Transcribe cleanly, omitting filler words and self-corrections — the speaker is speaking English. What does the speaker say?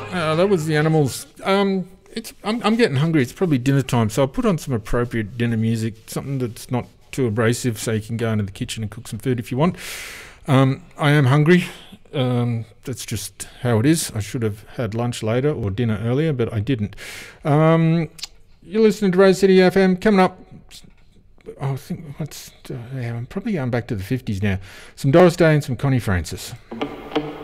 That was the Animals. I'm getting hungry. It's probably dinner time, so I'll put on some appropriate dinner music, something that's not too abrasive, so you can go into the kitchen and cook some food if you want. I am hungry. That's just how it is. I should have had lunch later or dinner earlier, but I didn't. You're listening to Rose City FM. Coming up, I think I'm probably going back to the 50s now. Some Doris Day and some Connie Francis.